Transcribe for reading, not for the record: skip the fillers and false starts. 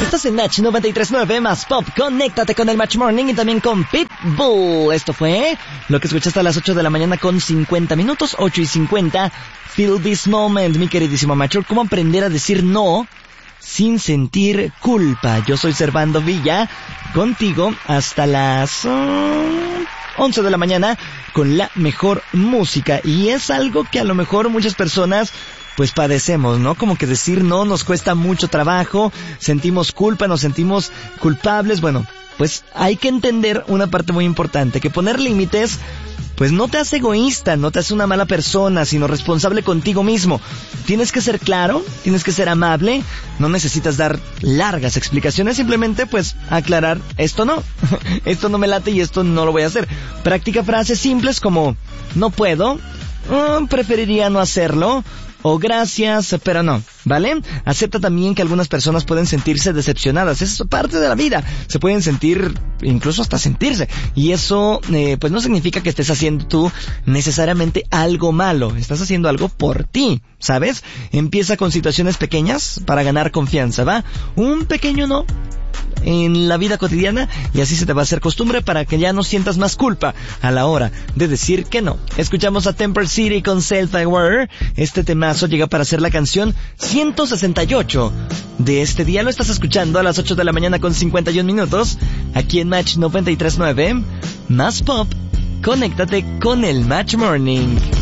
Estás en Match 93.9 más Pop. Conéctate con el Match Morning y también con Pitbull. Esto fue lo que escuchaste a las 8 de la mañana con 50 minutos, 8:50. Feel this moment, mi queridísimo Macho. ¿Cómo aprender a decir no sin sentir culpa? Yo soy Servando Villa, contigo hasta las 11 de la mañana con la mejor música. Y es algo que a lo mejor muchas personas pues padecemos, ¿no? Como que decir no nos cuesta mucho trabajo, sentimos culpa, nos sentimos culpables. Bueno, pues hay que entender una parte muy importante, que poner límites pues no te hace egoísta, no te hace una mala persona, sino responsable contigo mismo. Tienes que ser claro, tienes que ser amable, no necesitas dar largas explicaciones, simplemente pues aclarar, esto no, esto no me late y esto no lo voy a hacer. Practica frases simples como, no puedo, preferiría no hacerlo, o gracias, pero no, ¿vale? Acepta también que algunas personas pueden sentirse decepcionadas, es parte de la vida, se pueden sentir, incluso hasta sentirse, y eso pues no significa que estés haciendo tú necesariamente algo malo, estás haciendo algo por ti, ¿sabes? Empieza con situaciones pequeñas para ganar confianza, ¿va? Un pequeño no en la vida cotidiana y así se te va a hacer costumbre para que ya no sientas más culpa a la hora de decir que no. Escuchamos a Temper City con Self-Aware. Este temazo llega para ser la canción 168 de este día. Lo estás escuchando a las 8 de la mañana con 51 minutos aquí en Match 93.9 más Pop. Conéctate con el Match Morning.